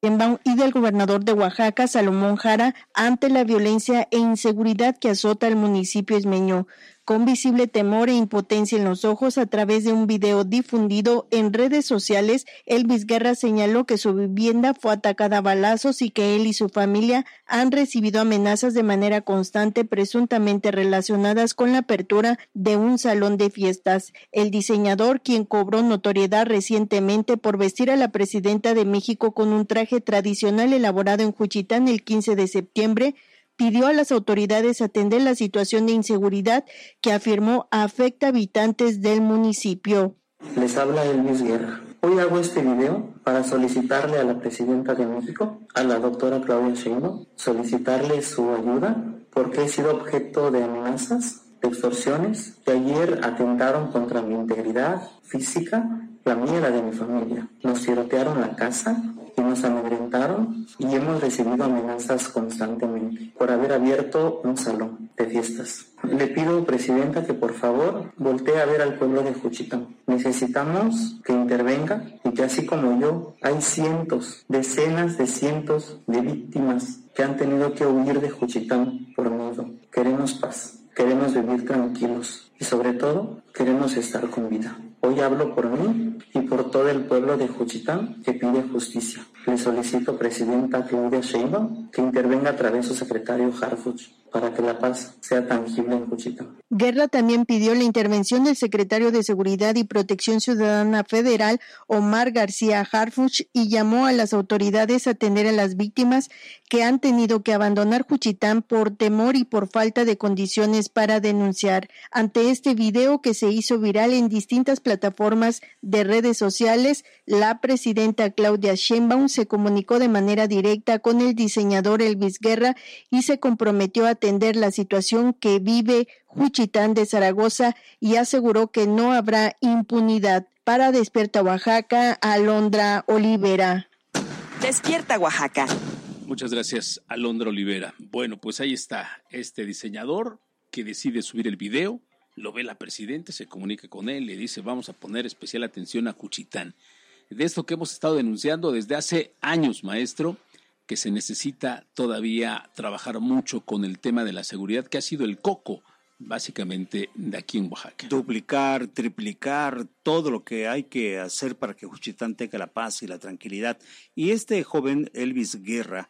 Sheinbaum y del gobernador de Oaxaca, Salomón Jara, ante la violencia e inseguridad que azota al municipio ismeño. Con visible temor e impotencia en los ojos, a través de un video difundido en redes sociales, Elvis Guerra señaló que su vivienda fue atacada a balazos y que él y su familia han recibido amenazas de manera constante, presuntamente relacionadas con la apertura de un salón de fiestas. El diseñador, quien cobró notoriedad recientemente por vestir a la presidenta de México con un traje tradicional elaborado en Juchitán el 15 de septiembre, pidió a las autoridades atender la situación de inseguridad que afirmó afecta a habitantes del municipio. Les habla Elvis Guerra. Hoy hago este video para solicitarle a la presidenta de México, a la doctora Claudia Sheinbaum, solicitarle su ayuda porque he sido objeto de amenazas, de extorsiones que ayer atentaron contra mi integridad física, la mía y la de mi familia. Nos tirotearon la casa y nos amedrentaron y hemos recibido amenazas constantemente por haber abierto un salón de fiestas. Le pido, presidenta, que por favor voltee a ver al pueblo de Juchitán. Necesitamos que intervenga y que así como yo, hay cientos, decenas de cientos de víctimas que han tenido que huir de Juchitán por miedo. Queremos paz, queremos vivir tranquilos y sobre todo queremos estar con vida. Hoy hablo por mí y por todo el pueblo de Juchitán que pide justicia. Le solicito, presidenta Claudia Sheinbaum, que intervenga a través de su secretario Harfuch para que la paz sea tangible en Juchitán. Guerra también pidió la intervención del secretario de Seguridad y Protección Ciudadana Federal, Omar García Harfuch, y llamó a las autoridades a atender a las víctimas que han tenido que abandonar Juchitán por temor y por falta de condiciones para denunciar. Ante este video que se hizo viral en distintas plataformas de redes sociales, la presidenta Claudia Sheinbaum se comunicó de manera directa con el diseñador Elvis Guerra y se comprometió a atender la situación que vive Juchitán de Zaragoza y aseguró que no habrá impunidad. Para Despierta Oaxaca, Alondra Olivera. Despierta Oaxaca. Muchas gracias, Alondra Olivera. Bueno, pues ahí está este diseñador que decide subir el video, lo ve la presidenta, se comunica con él, le dice vamos a poner especial atención a Juchitán. De esto que hemos estado denunciando desde hace años, maestro, que se necesita todavía trabajar mucho con el tema de la seguridad, que ha sido el coco, básicamente, de aquí en Oaxaca. Duplicar, triplicar, todo lo que hay que hacer para que Juchitán tenga la paz y la tranquilidad. Y este joven, Elvis Guerra,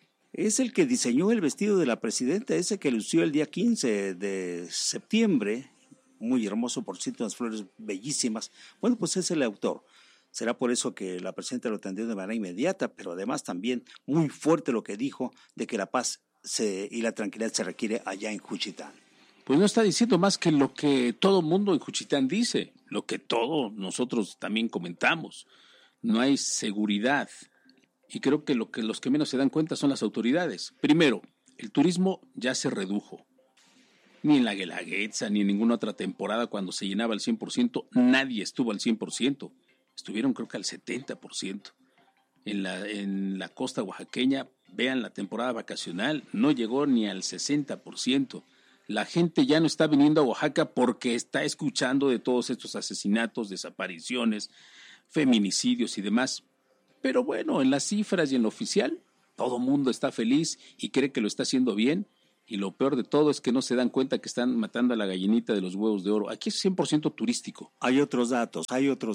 es el que diseñó el vestido de la presidenta, ese que lució el día 15 de septiembre, muy hermoso, por cierto, unas flores bellísimas. Bueno, pues es el autor. Será por eso que la presidenta lo atendió de manera inmediata, pero además también muy fuerte lo que dijo de que la paz y la tranquilidad se requiere allá en Juchitán. Pues no está diciendo más que lo que todo mundo en Juchitán dice, lo que todos nosotros también comentamos. No hay seguridad y creo que los que menos se dan cuenta son las autoridades. Primero, el turismo ya se redujo. Ni en la Guelaguetza, ni en ninguna otra temporada cuando se llenaba al 100%, nadie estuvo al 100%. Estuvieron creo que al 70%. En la costa oaxaqueña, vean la temporada vacacional, no llegó ni al 60%. La gente ya no está viniendo a Oaxaca porque está escuchando de todos estos asesinatos, desapariciones, feminicidios y demás. Pero bueno, en las cifras y en lo oficial, todo mundo está feliz y cree que lo está haciendo bien. Y lo peor de todo es que no se dan cuenta que están matando a la gallinita de los huevos de oro. Aquí es 100% turístico. Hay otros datos.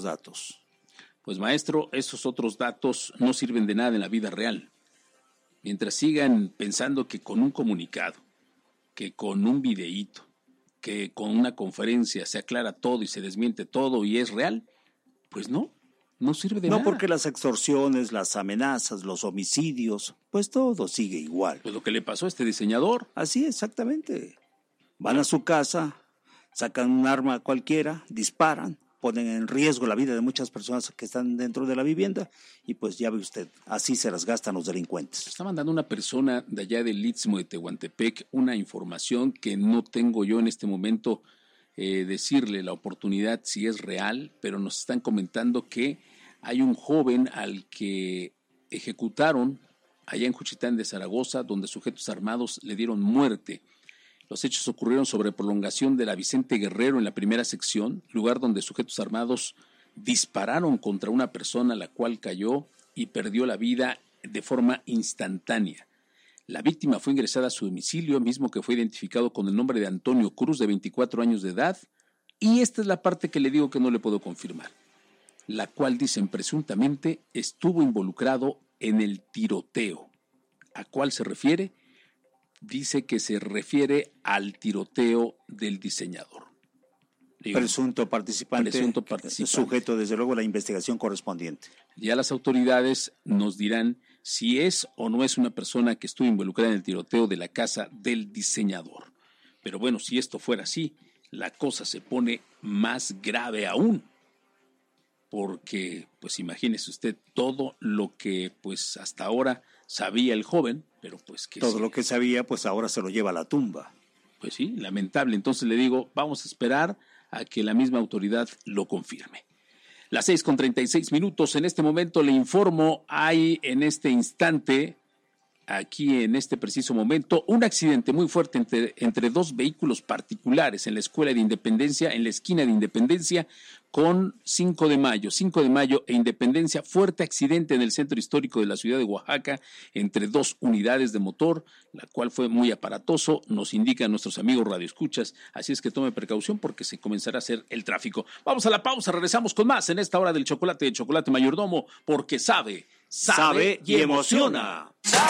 Pues maestro, esos otros datos no sirven de nada en la vida real. Mientras sigan pensando que con un comunicado, que con un videíto, que con una conferencia se aclara todo y se desmiente todo y es real, pues no sirve de nada. No, porque las extorsiones, las amenazas, los homicidios, pues todo sigue igual. Pues lo que le pasó a este diseñador. Así, exactamente. Van a su casa, sacan un arma cualquiera, disparan, ponen en riesgo la vida de muchas personas que están dentro de la vivienda y pues ya ve usted, así se las gastan los delincuentes. Está mandando una persona de allá del Istmo de Tehuantepec una información que no tengo yo en este momento decirle la oportunidad si es real, pero nos están comentando que hay un joven al que ejecutaron allá en Juchitán de Zaragoza, donde sujetos armados le dieron muerte. Los hechos ocurrieron sobre prolongación de la Vicente Guerrero en la primera sección, lugar donde sujetos armados dispararon contra una persona la cual cayó y perdió la vida de forma instantánea. La víctima fue ingresada a su domicilio, mismo que fue identificado con el nombre de Antonio Cruz, de 24 años de edad, y esta es la parte que le digo que no le puedo confirmar, la cual dicen presuntamente estuvo involucrado en el tiroteo. ¿A cuál se refiere? Dice que se refiere al tiroteo del diseñador. Digo, presunto participante, sujeto desde luego a la investigación correspondiente. Ya las autoridades nos dirán si es o no es una persona que estuvo involucrada en el tiroteo de la casa del diseñador. Pero bueno, si esto fuera así, la cosa se pone más grave aún. Porque, pues imagínese usted todo lo que pues hasta ahora sabía el joven, pero pues que todo lo que sabía, pues ahora se lo lleva a la tumba. Pues sí, lamentable. Entonces le digo, vamos a esperar a que la misma autoridad lo confirme. Las 6:36. En este momento le informo, hay en este instante, aquí en este preciso momento, un accidente muy fuerte entre dos vehículos particulares en la escuela de Independencia, en la esquina de Independencia con 5 de mayo e Independencia. Fuerte accidente en el centro histórico de la ciudad de Oaxaca entre dos unidades de motor, la cual fue muy aparatoso, nos indican nuestros amigos radioescuchas, así es que tome precaución porque se comenzará a hacer el tráfico. Vamos a la pausa, regresamos con más en esta hora del chocolate de Chocolate Mayordomo, porque sabe y emociona.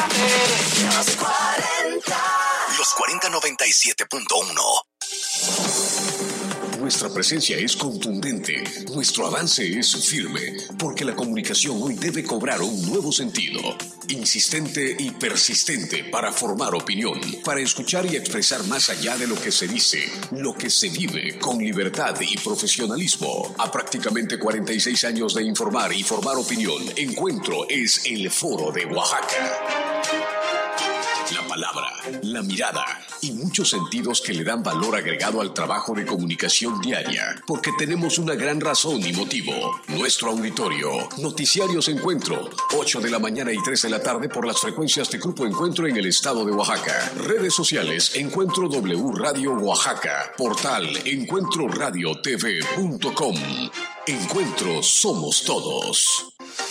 Los 4097.1. Nuestra presencia es contundente, nuestro avance es firme, porque la comunicación hoy debe cobrar un nuevo sentido, insistente y persistente para formar opinión, para escuchar y expresar más allá de lo que se dice, lo que se vive con libertad y profesionalismo. A prácticamente 46 años de informar y formar opinión, Encuentro es el Foro de Oaxaca. La palabra, la mirada y muchos sentidos que le dan valor agregado al trabajo de comunicación diaria, porque tenemos una gran razón y motivo. Nuestro auditorio, Noticiarios Encuentro, 8 de la mañana y 3 de la tarde por las frecuencias de Grupo Encuentro en el estado de Oaxaca. Redes sociales, Encuentro W Radio Oaxaca. Portal, encuentroradiotv.com. Encuentro somos todos.